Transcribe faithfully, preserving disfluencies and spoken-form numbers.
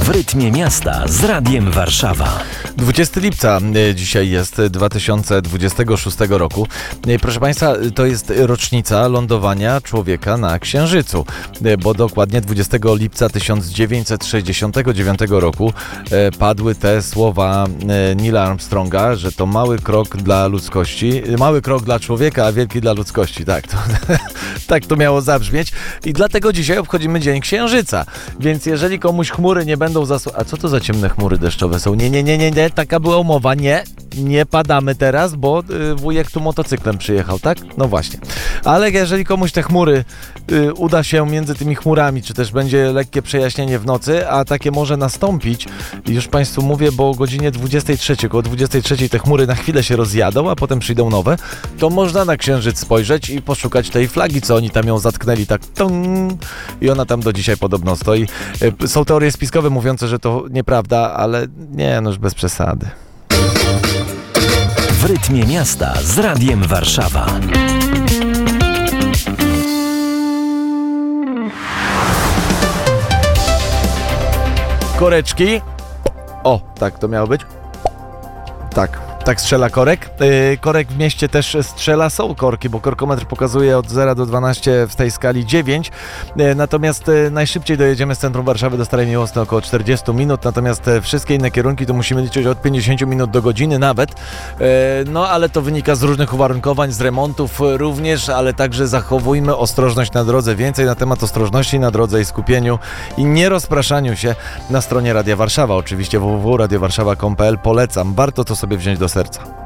W rytmie miasta z Radiem Warszawa. dwudziestego lipca dzisiaj jest dwa tysiące dwudziestego szóstego roku. Proszę Państwa, to jest rocznica lądowania człowieka na Księżycu, bo dokładnie dwudziestego lipca tysiąc dziewięćset sześćdziesiątego dziewiątego roku padły te słowa Neila Armstronga, że to mały krok dla ludzkości, mały krok dla człowieka, a wielki dla ludzkości. Tak to, tak to miało zabrzmieć i dlatego dzisiaj obchodzimy Dzień Księżyca. Więc jeżeli komuś chmury nie będą zasłaniać... A co to za ciemne chmury deszczowe są? Nie, nie, nie, nie, nie, taka była umowa. Nie, nie padamy teraz, bo y, wujek tu motocyklem przyjechał, tak? No właśnie. Ale jeżeli komuś te chmury y, uda się między tymi chmurami, czy też będzie lekkie przejaśnienie w nocy, a takie może nastąpić, już Państwu mówię, bo o godzinie dwudziestej trzeciej, około dwudziestej trzeciej te chmury na chwilę się rozjadą, a potem przyjdą nowe, to można na Księżyc spojrzeć i poszukać tej flagi, co oni tam ją zatknęli tak tung, i ona tam do dzisiaj podobno stoi. Y, są teorie spiskowe mówiące, że to nieprawda, ale nie, no już bez przesady. W rytmie miasta z Radiem Warszawa. Koreczki. O, tak to miało być. Tak. Tak strzela korek. Yy, korek w mieście też strzela. Są korki, bo korkometr pokazuje od zera do dwunastu w tej skali dziewięć. Yy, natomiast yy, najszybciej dojedziemy z centrum Warszawy do Starej Miłosnej około czterdzieści minut. Natomiast yy, wszystkie inne kierunki to musimy liczyć od pięćdziesiąt minut do godziny nawet. Yy, no ale to wynika z różnych uwarunkowań, z remontów również, ale także zachowujmy ostrożność na drodze. Więcej na temat ostrożności na drodze i skupieniu i nie rozpraszaniu się na stronie Radia Warszawa. Oczywiście w w w kropka radio warszawa kropka com kropka p l polecam. Warto to sobie wziąć do serca.